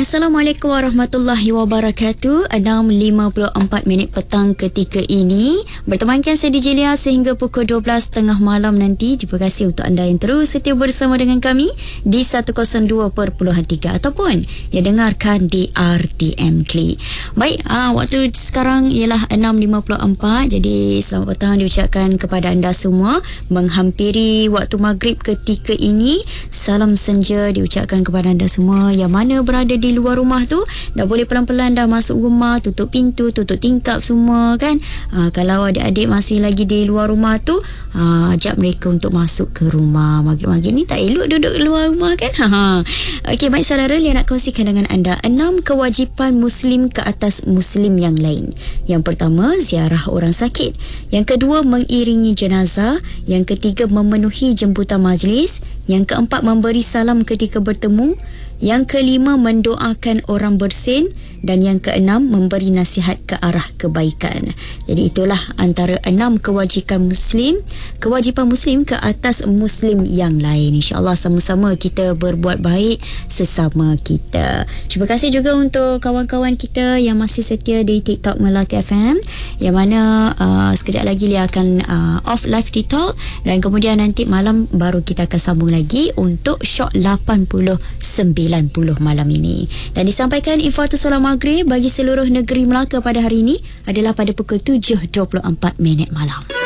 Assalamualaikum warahmatullahi wabarakatuh. 6.54 petang ketika ini. Bertemankan saya DJ Lia sehingga pukul 12.30 malam nanti. Terima kasih untuk anda yang terus setia bersama dengan kami di 102.3 ataupun yang dengarkan di RTM Klik. Baik, waktu sekarang ialah 6.54. Jadi selamat petang diucapkan kepada anda semua. Menghampiri waktu maghrib ketika ini. Salam senja diucapkan kepada anda semua yang mana berada di luar rumah tu. Dah boleh pelan-pelan dah masuk rumah, tutup pintu, tutup tingkap semua kan. Kalau adik-adik masih lagi di luar rumah tu, ajak mereka untuk masuk ke rumah. Maghrib-maghrib ni tak elok duduk luar rumah kan. Okey, baik saudara, yang nak kongsikan dengan anda 6 kewajipan Muslim ke atas Muslim yang lain. Yang pertama, ziarah orang sakit. Yang kedua, mengiringi jenazah. Yang ketiga, memenuhi jemputan majlis. Yang keempat, memberi salam ketika bertemu. Yang kelima, mendoakan orang bersin. Dan yang keenam, memberi nasihat ke arah kebaikan. Jadi itulah antara 6 kewajipan Muslim ke atas Muslim yang lain. InsyaAllah sama-sama kita berbuat baik sesama kita. Terima kasih juga untuk kawan-kawan kita yang masih setia di TikTok Melaka FM, yang mana sekejap lagi Lia akan off live TikTok, dan kemudian nanti malam baru kita akan sambung lagi untuk Shock 80-90 malam ini. Dan disampaikan info solat maghrib bagi seluruh negeri Melaka pada hari ini adalah pada pukul 7.24 malam.